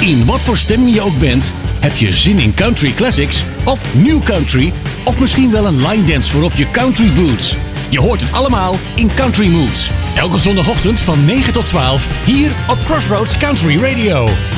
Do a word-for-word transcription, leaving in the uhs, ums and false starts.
In wat voor stemming je ook bent, heb je zin in country classics of new country of misschien wel een line dance voor op je country boots. Je hoort het allemaal in Country Moods. Elke zondagochtend van negen tot twaalf hier op Crossroads Country Radio.